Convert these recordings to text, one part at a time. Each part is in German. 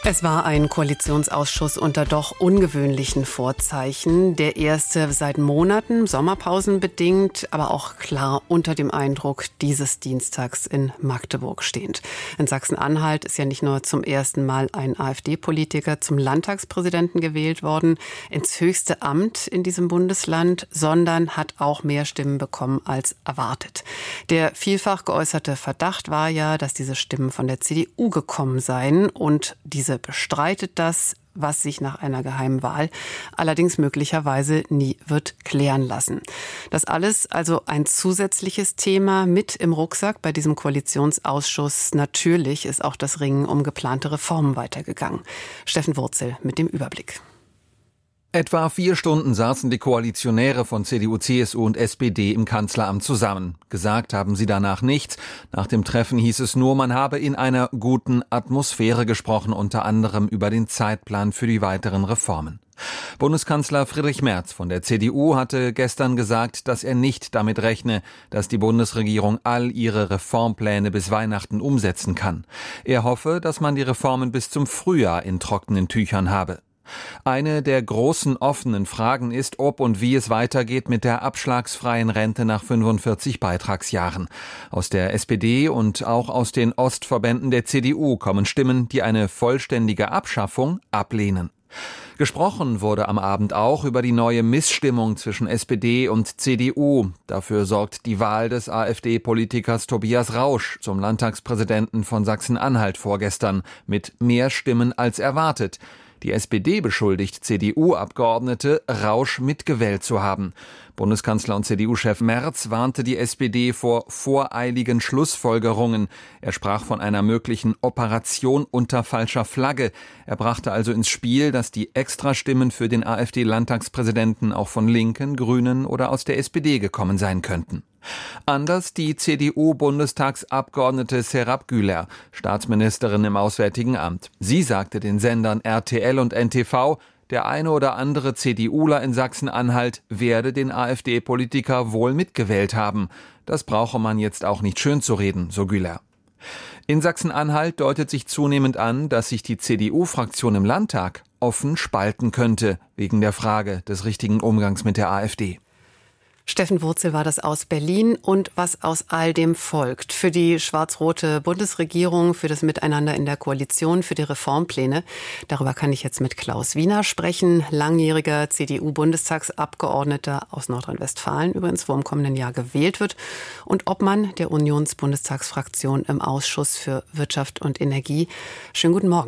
Es war ein Koalitionsausschuss unter doch ungewöhnlichen Vorzeichen. Der erste seit Monaten, sommerpausenbedingt, aber auch klar unter dem Eindruck dieses Dienstags in Magdeburg stehend. In Sachsen-Anhalt ist ja nicht nur zum ersten Mal ein AfD-Politiker zum Landtagspräsidenten gewählt worden, ins höchste Amt in diesem Bundesland, sondern hat auch mehr Stimmen bekommen als erwartet. Der vielfach geäußerte Verdacht war ja, dass diese Stimmen von der CDU gekommen seien, und diese bestreitet das, was sich nach einer geheimen Wahl allerdings möglicherweise nie wird klären lassen. Das alles also ein zusätzliches Thema mit im Rucksack bei diesem Koalitionsausschuss. Natürlich ist auch das Ringen um geplante Reformen weitergegangen. Steffen Wurzel mit dem Überblick. Etwa 4 Stunden saßen die Koalitionäre von CDU, CSU und SPD im Kanzleramt zusammen. Gesagt haben sie danach nichts. Nach dem Treffen hieß es nur, man habe in einer guten Atmosphäre gesprochen, unter anderem über den Zeitplan für die weiteren Reformen. Bundeskanzler Friedrich Merz von der CDU hatte gestern gesagt, dass er nicht damit rechne, dass die Bundesregierung all ihre Reformpläne bis Weihnachten umsetzen kann. Er hoffe, dass man die Reformen bis zum Frühjahr in trockenen Tüchern habe. Eine der großen offenen Fragen ist, ob und wie es weitergeht mit der abschlagsfreien Rente nach 45 Beitragsjahren. Aus der SPD und auch aus den Ostverbänden der CDU kommen Stimmen, die eine vollständige Abschaffung ablehnen. Gesprochen wurde am Abend auch über die neue Missstimmung zwischen SPD und CDU. Dafür sorgt die Wahl des AfD-Politikers Tobias Rausch zum Landtagspräsidenten von Sachsen-Anhalt vorgestern mit mehr Stimmen als erwartet. Die SPD beschuldigt CDU-Abgeordnete, Rausch mitgewählt zu haben. Bundeskanzler und CDU-Chef Merz warnte die SPD vor voreiligen Schlussfolgerungen. Er sprach von einer möglichen Operation unter falscher Flagge. Er brachte also ins Spiel, dass die Extrastimmen für den AfD-Landtagspräsidenten auch von Linken, Grünen oder aus der SPD gekommen sein könnten. Anders die CDU-Bundestagsabgeordnete Serap Güler, Staatsministerin im Auswärtigen Amt. Sie sagte den Sendern RTL und NTV, der eine oder andere CDUler in Sachsen-Anhalt werde den AfD-Politiker wohl mitgewählt haben. Das brauche man jetzt auch nicht schön zu reden, so Güler. In Sachsen-Anhalt deutet sich zunehmend an, dass sich die CDU-Fraktion im Landtag offen spalten könnte, wegen der Frage des richtigen Umgangs mit der AfD. Steffen Wurzel war das aus Berlin. Und was aus all dem folgt für die schwarz-rote Bundesregierung, für das Miteinander in der Koalition, für die Reformpläne, darüber kann ich jetzt mit Klaus Wiener sprechen, langjähriger CDU-Bundestagsabgeordneter aus Nordrhein-Westfalen, übrigens, wo im kommenden Jahr gewählt wird, und Obmann der Unionsbundestagsfraktion im Ausschuss für Wirtschaft und Energie. Schönen guten Morgen.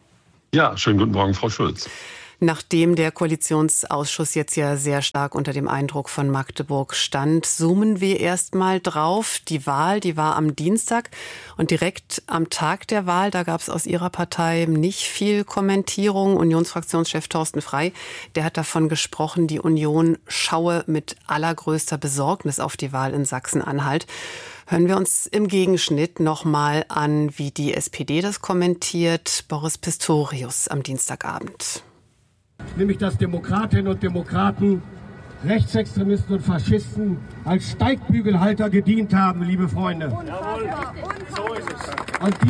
Ja, schönen guten Morgen, Frau Schulz. Nachdem der Koalitionsausschuss jetzt ja sehr stark unter dem Eindruck von Magdeburg stand, zoomen wir erst mal drauf. Die Wahl, die war am Dienstag, und direkt am Tag der Wahl, da gab es aus Ihrer Partei nicht viel Kommentierung. Unionsfraktionschef Thorsten Frey, der hat davon gesprochen, die Union schaue mit allergrößter Besorgnis auf die Wahl in Sachsen-Anhalt. Hören wir uns im Gegenschnitt noch mal an, wie die SPD das kommentiert. Boris Pistorius am Dienstagabend. Nämlich, dass Demokratinnen und Demokraten, Rechtsextremisten und Faschisten als Steigbügelhalter gedient haben, liebe Freunde. Unfassbar. So ist es. Und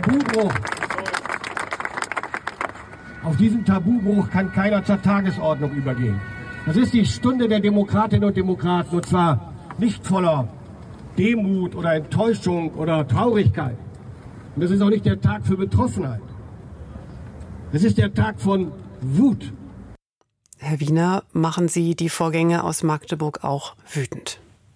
auf diesem Tabubruch kann keiner zur Tagesordnung übergehen. Das ist die Stunde der Demokratinnen und Demokraten, und zwar nicht voller Demut oder Enttäuschung oder Traurigkeit. Und das ist auch nicht der Tag für Betroffenheit. Es ist der Tag von Wut. Herr Wiener, machen Sie die Vorgänge aus Magdeburg auch wütend?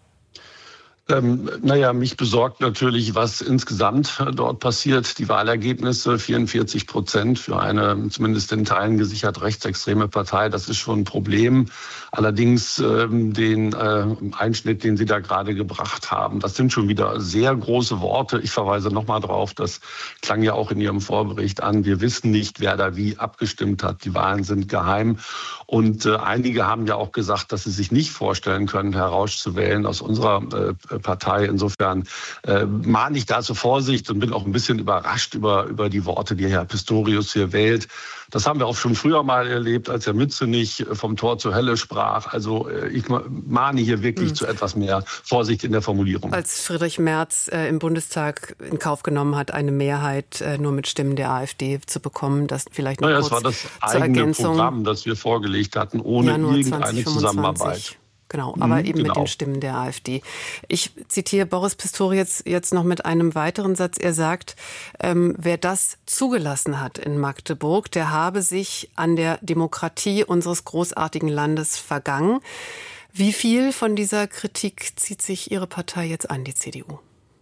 Mich besorgt natürlich, was insgesamt dort passiert. Die Wahlergebnisse, 44% für eine zumindest in Teilen gesichert rechtsextreme Partei, das ist schon ein Problem. Allerdings den Einschnitt, den Sie da gerade gebracht haben, das sind schon wieder sehr große Worte. Ich verweise nochmal drauf, das klang ja auch in Ihrem Vorbericht an. Wir wissen nicht, wer da wie abgestimmt hat. Die Wahlen sind geheim. Und einige haben ja auch gesagt, dass sie sich nicht vorstellen können, Herr Rausch zu wählen. Aus unserer Partei. Insofern mahne ich da zur Vorsicht und bin auch ein bisschen überrascht über die Worte, die Herr Pistorius hier wählt. Das haben wir auch schon früher mal erlebt, als Herr Mützenich vom Tor zur Hölle sprach. Also ich mahne hier wirklich zu etwas mehr Vorsicht in der Formulierung. Als Friedrich Merz im Bundestag in Kauf genommen hat, eine Mehrheit nur mit Stimmen der AfD zu bekommen, das vielleicht noch kurz das war das zur eigene Ergänzung. Programm, das wir vorgelegt hatten, ohne irgendeine Zusammenarbeit. Genau, aber eben mit den Stimmen der AfD. Ich zitiere Boris Pistorius jetzt noch mit einem weiteren Satz. Er sagt, wer das zugelassen hat in Magdeburg, der habe sich an der Demokratie unseres großartigen Landes vergangen. Wie viel von dieser Kritik zieht sich Ihre Partei jetzt an, die CDU?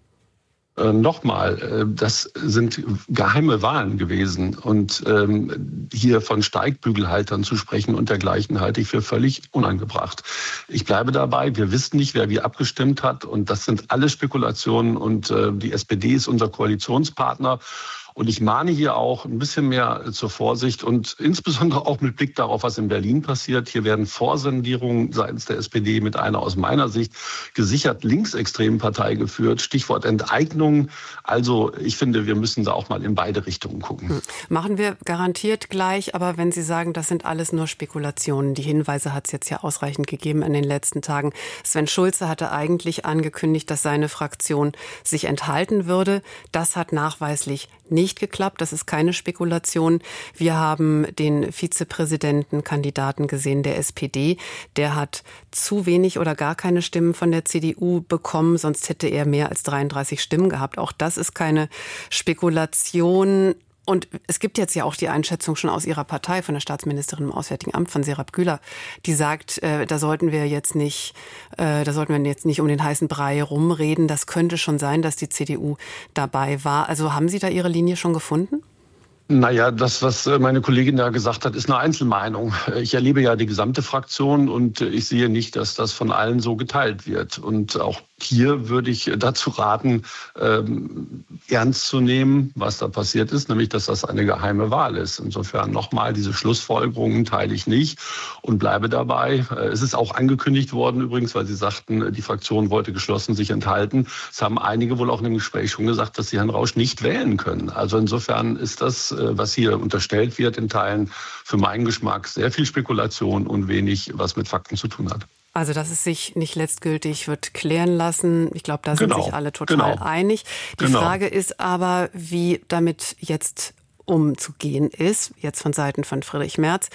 Nochmal, das sind geheime Wahlen gewesen und hier von Steigbügelhaltern zu sprechen und dergleichen halte ich für völlig unangebracht. Ich bleibe dabei, wir wissen nicht, wer wie abgestimmt hat und das sind alles Spekulationen und die SPD ist unser Koalitionspartner. Und ich mahne hier auch ein bisschen mehr zur Vorsicht und insbesondere auch mit Blick darauf, was in Berlin passiert. Hier werden Vorsendierungen seitens der SPD mit einer aus meiner Sicht gesichert linksextremen Partei geführt. Stichwort Enteignung. Also ich finde, wir müssen da auch mal in beide Richtungen gucken. Machen wir garantiert gleich. Aber wenn Sie sagen, das sind alles nur Spekulationen, die Hinweise hat es jetzt ja ausreichend gegeben in den letzten Tagen. Sven Schulze hatte eigentlich angekündigt, dass seine Fraktion sich enthalten würde. Das hat nachweislich nicht geklappt. Das ist keine Spekulation. Wir haben den Vizepräsidentenkandidaten gesehen, der SPD. Der hat zu wenig oder gar keine Stimmen von der CDU bekommen. Sonst hätte er mehr als 33 Stimmen gehabt. Auch das ist keine Spekulation. Und es gibt jetzt ja auch die Einschätzung schon aus Ihrer Partei, von der Staatsministerin im Auswärtigen Amt, von Serap Güler, die sagt, da sollten wir jetzt nicht um den heißen Brei rumreden. Das könnte schon sein, dass die CDU dabei war. Also haben Sie da Ihre Linie schon gefunden? Naja, das, was meine Kollegin da gesagt hat, ist eine Einzelmeinung. Ich erlebe ja die gesamte Fraktion und ich sehe nicht, dass das von allen so geteilt wird. Und auch hier würde ich dazu raten, ernst zu nehmen, was da passiert ist, nämlich, dass das eine geheime Wahl ist. Insofern nochmal, diese Schlussfolgerungen teile ich nicht und bleibe dabei. Es ist auch angekündigt worden übrigens, weil Sie sagten, die Fraktion wollte geschlossen sich enthalten. Es haben einige wohl auch in dem Gespräch schon gesagt, dass sie Herrn Rausch nicht wählen können. Also insofern ist das, was hier unterstellt wird, in Teilen für meinen Geschmack sehr viel Spekulation und wenig, was mit Fakten zu tun hat. Also, dass es sich nicht letztgültig wird klären lassen. Ich glaube, da sind sich alle total einig. Die Frage ist aber, wie damit jetzt umzugehen ist, jetzt von Seiten von Friedrich Merz.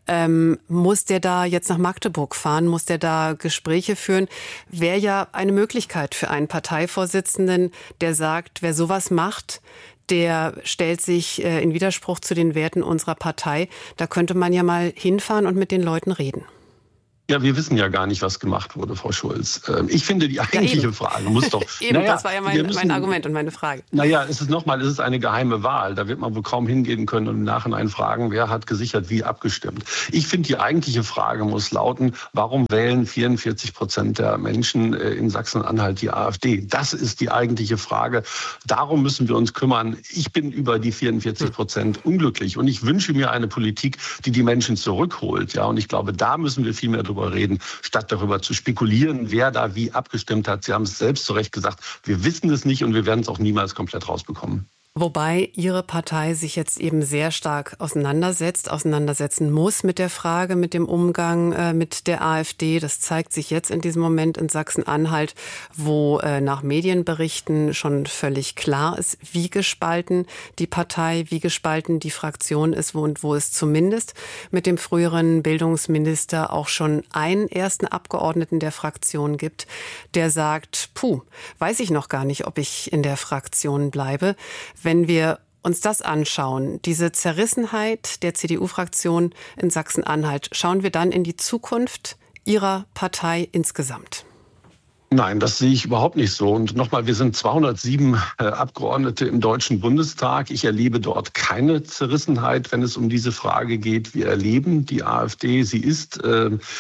Muss der da jetzt nach Magdeburg fahren? Muss der da Gespräche führen? Wäre ja eine Möglichkeit für einen Parteivorsitzenden, der sagt, wer sowas macht, der stellt sich in Widerspruch zu den Werten unserer Partei. Da könnte man ja mal hinfahren und mit den Leuten reden. Ja, wir wissen ja gar nicht, was gemacht wurde, Frau Schulz. Ich finde, die eigentliche Frage muss doch... Eben, das war ja mein Argument und meine Frage. Naja, es ist eine geheime Wahl. Da wird man wohl kaum hingehen können und im Nachhinein fragen, wer hat gesichert wie abgestimmt. Ich finde, die eigentliche Frage muss lauten, warum wählen 44% der Menschen in Sachsen-Anhalt die AfD? Das ist die eigentliche Frage. Darum müssen wir uns kümmern. Ich bin über die 44% unglücklich und ich wünsche mir eine Politik, die die Menschen zurückholt. Ja, und ich glaube, da müssen wir viel mehr drüber reden, statt darüber zu spekulieren, wer da wie abgestimmt hat. Sie haben es selbst zu Recht gesagt, wir wissen es nicht und wir werden es auch niemals komplett rausbekommen. Wobei Ihre Partei sich jetzt eben sehr stark auseinandersetzen muss mit der Frage, mit dem Umgang mit der AfD. Das zeigt sich jetzt in diesem Moment in Sachsen-Anhalt, wo nach Medienberichten schon völlig klar ist, wie gespalten die Partei, wie gespalten die Fraktion ist und wo es zumindest mit dem früheren Bildungsminister auch schon einen ersten Abgeordneten der Fraktion gibt, der sagt, weiß ich noch gar nicht, ob ich in der Fraktion bleibe. Wenn wir uns das anschauen, diese Zerrissenheit der CDU-Fraktion in Sachsen-Anhalt, schauen wir dann in die Zukunft Ihrer Partei insgesamt? Nein, das sehe ich überhaupt nicht so. Und nochmal, wir sind 207 Abgeordnete im Deutschen Bundestag. Ich erlebe dort keine Zerrissenheit, wenn es um diese Frage geht. Wir erleben die AfD, sie ist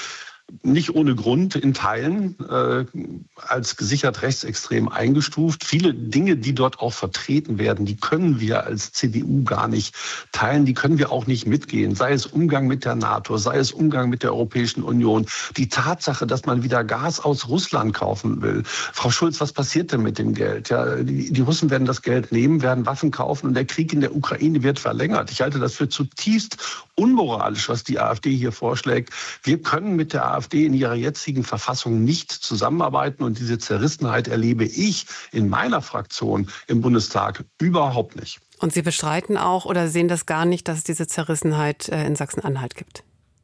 nicht ohne Grund in Teilen als gesichert rechtsextrem eingestuft. Viele Dinge, die dort auch vertreten werden, die können wir als CDU gar nicht teilen, die können wir auch nicht mitgehen. Sei es Umgang mit der NATO, sei es Umgang mit der Europäischen Union. Die Tatsache, dass man wieder Gas aus Russland kaufen will. Frau Schulz, was passiert denn mit dem Geld? Ja, die Russen werden das Geld nehmen, werden Waffen kaufen und der Krieg in der Ukraine wird verlängert. Ich halte das für zutiefst unmoralisch, was die AfD hier vorschlägt. Wir können mit der AfD in ihrer jetzigen Verfassung nicht zusammenarbeiten und diese Zerrissenheit erlebe ich in meiner Fraktion im Bundestag überhaupt nicht. Und Sie bestreiten auch oder sehen das gar nicht, dass es diese Zerrissenheit in Sachsen-Anhalt gibt?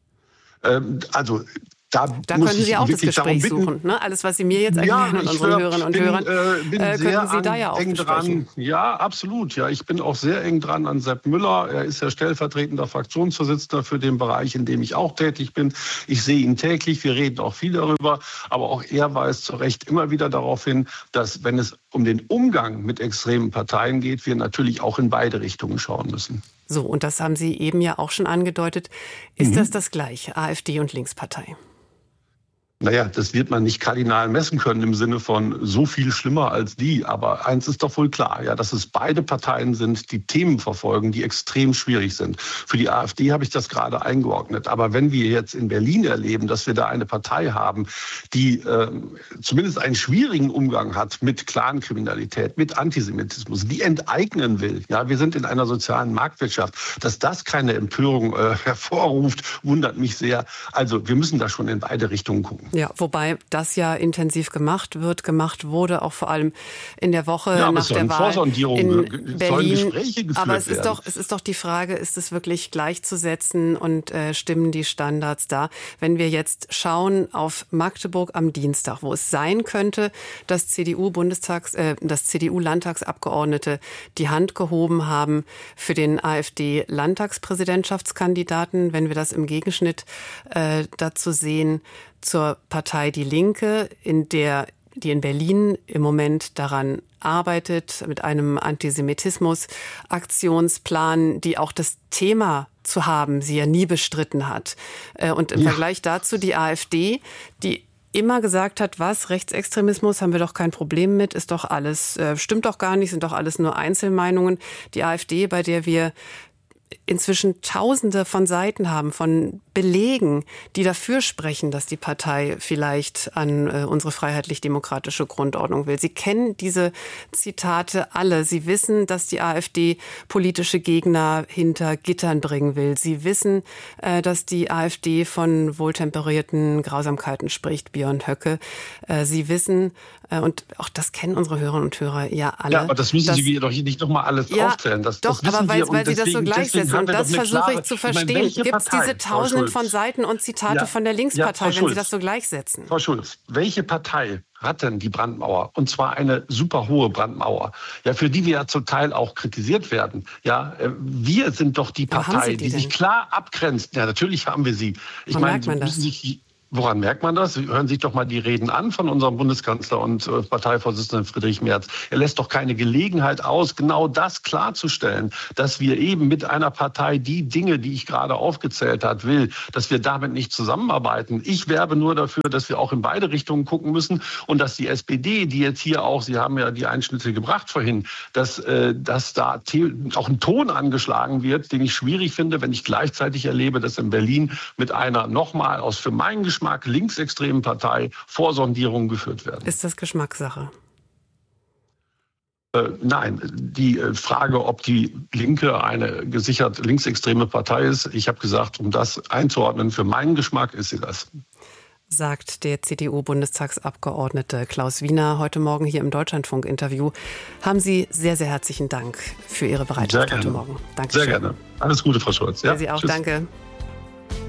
Da können Sie auch das Gespräch suchen. Ne? Alles, was Sie mir jetzt erklären und unseren Hörerinnen und Hörern, können Sie da ja auch besprechen. Ja, absolut. Ja, ich bin auch sehr eng dran an Sepp Müller. Er ist ja stellvertretender Fraktionsvorsitzender für den Bereich, in dem ich auch tätig bin. Ich sehe ihn täglich. Wir reden auch viel darüber. Aber auch er weist zu Recht immer wieder darauf hin, dass, wenn es um den Umgang mit extremen Parteien geht, wir natürlich auch in beide Richtungen schauen müssen. So, und das haben Sie eben ja auch schon angedeutet. Ist das Gleiche, AfD und Linkspartei? Naja, das wird man nicht kardinal messen können im Sinne von so viel schlimmer als die. Aber eins ist doch wohl klar, ja, dass es beide Parteien sind, die Themen verfolgen, die extrem schwierig sind. Für die AfD habe ich das gerade eingeordnet. Aber wenn wir jetzt in Berlin erleben, dass wir da eine Partei haben, die zumindest einen schwierigen Umgang hat mit Clankriminalität, mit Antisemitismus, die enteignen will. Ja, wir sind in einer sozialen Marktwirtschaft. Dass das keine Empörung hervorruft, wundert mich sehr. Also wir müssen da schon in beide Richtungen gucken. Ja, wobei das ja intensiv gemacht wurde, auch vor allem in der Woche nach der Wahl in Berlin. Aber es ist doch die Frage, ist es wirklich gleichzusetzen und stimmen die Standards da? Wenn wir jetzt schauen auf Magdeburg am Dienstag, wo es sein könnte, dass CDU-Landtagsabgeordnete die Hand gehoben haben für den AfD-Landtagspräsidentschaftskandidaten, wenn wir das im Gegenschnitt dazu sehen, zur Partei Die Linke, die in Berlin im Moment daran arbeitet, mit einem Antisemitismus-Aktionsplan, die auch das Thema zu haben, sie ja nie bestritten hat. Und im Vergleich dazu die AfD, die immer gesagt hat, was, Rechtsextremismus, haben wir doch kein Problem mit, ist doch alles, stimmt doch gar nicht, sind doch alles nur Einzelmeinungen. Die AfD, bei der wir inzwischen Tausende von Seiten haben, von Belegen, die dafür sprechen, dass die Partei vielleicht an unsere freiheitlich-demokratische Grundordnung will. Sie kennen diese Zitate alle. Sie wissen, dass die AfD politische Gegner hinter Gittern bringen will. Sie wissen, dass die AfD von wohltemperierten Grausamkeiten spricht, Björn Höcke. Sie wissen, und auch das kennen unsere Hörerinnen und Hörer ja alle. Ja, aber das müssen Sie doch hier nicht nochmal alles aufzählen. Das aber weil Sie das so gleichsetzen. Und das versuche ich zu verstehen. Gibt es diese Tausenden von Seiten und Zitate von der Linkspartei, wenn Sie das so gleichsetzen? Frau Schulz, welche Partei hat denn die Brandmauer? Und zwar eine super hohe Brandmauer, ja, für die wir ja zum Teil auch kritisiert werden. Ja, wir sind doch die Partei, die sich klar abgrenzt. Ja, natürlich haben wir sie. Ich meine, Sie müssen sich... Woran merkt man das? Sie hören sich doch mal die Reden an von unserem Bundeskanzler und Parteivorsitzenden Friedrich Merz. Er lässt doch keine Gelegenheit aus, genau das klarzustellen, dass wir eben mit einer Partei die Dinge, die ich gerade aufgezählt habe, will, dass wir damit nicht zusammenarbeiten. Ich werbe nur dafür, dass wir auch in beide Richtungen gucken müssen und dass die SPD, die jetzt hier auch, Sie haben ja die Einschnitte gebracht vorhin, dass da auch ein Ton angeschlagen wird, den ich schwierig finde, wenn ich gleichzeitig erlebe, dass in Berlin mit einer nochmal aus für meinen Geschmack linksextremen Partei Vorsondierungen geführt werden. Ist das Geschmackssache? Nein, die Frage, ob die Linke eine gesichert linksextreme Partei ist, ich habe gesagt, um das einzuordnen, für meinen Geschmack ist sie das. Sagt der CDU-Bundestagsabgeordnete Klaus Wiener heute Morgen hier im Deutschlandfunk-Interview. Haben Sie sehr, sehr herzlichen Dank für Ihre Bereitschaft heute Morgen. Dankeschön. Sehr gerne. Alles Gute, Frau Schulz. Ja, Sie auch. Tschüss. Danke.